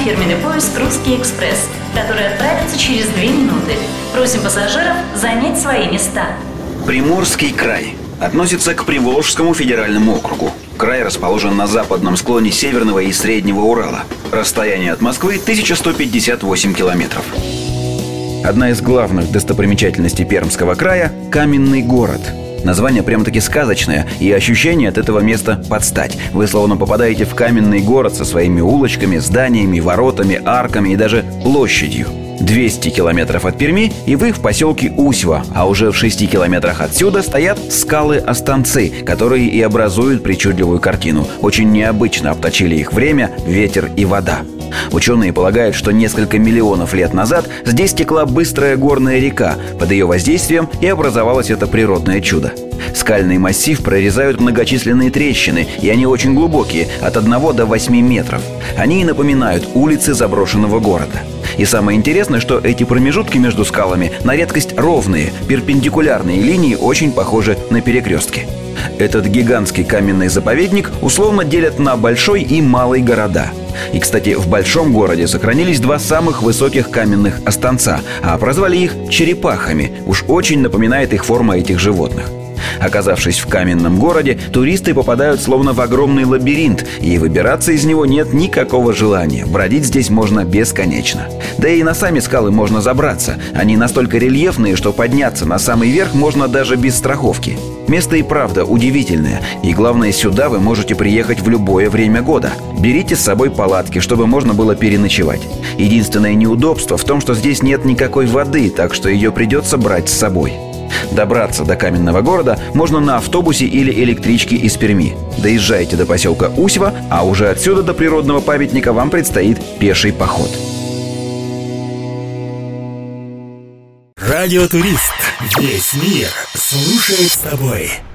фирменный поезд «Русский экспресс», который отправится через 2 минуты. Просим пассажиров занять свои места. Приморский край относится к Приволжскому федеральному округу. Край расположен на западном склоне Северного и Среднего Урала. Расстояние от Москвы 1158 километров. Одна из главных достопримечательностей Пермского края – Каменный город. Название прямо-таки сказочное, и ощущение от этого места под стать. Вы словно попадаете в каменный город со своими улочками, зданиями, воротами, арками и даже площадью. 200 километров от Перми, и вы в поселке Усьва, а уже в 6 километрах отсюда стоят скалы-останцы, которые и образуют причудливую картину. Очень необычно обточили их время, ветер и вода. Ученые полагают, что несколько миллионов лет назад здесь текла быстрая горная река. Под ее воздействием и образовалось это природное чудо. Скальный массив прорезают многочисленные трещины, и они очень глубокие, от 1 до 8 метров. Они напоминают улицы заброшенного города. И самое интересное, что эти промежутки между скалами на редкость ровные, перпендикулярные линии очень похожи на перекрестки. Этот гигантский каменный заповедник условно делят на большой и малый города. И, кстати, в большом городе сохранились 2 самых высоких каменных останца, а прозвали их черепахами. Уж очень напоминает их форма этих животных. Оказавшись в каменном городе, туристы попадают словно в огромный лабиринт, и выбираться из него нет никакого желания. Бродить здесь можно бесконечно. Да и на сами скалы можно забраться. Они настолько рельефные, что подняться на самый верх можно даже без страховки. Место и правда удивительное. И главное, сюда вы можете приехать в любое время года. Берите с собой палатки, чтобы можно было переночевать. Единственное неудобство в том, что здесь нет никакой воды, так что ее придется брать с собой. Добраться до каменного города можно на автобусе или электричке из Перми. Доезжайте до поселка Усьва, а уже отсюда до природного памятника вам предстоит пеший поход. Радиотурист. Весь мир слушает с тобой.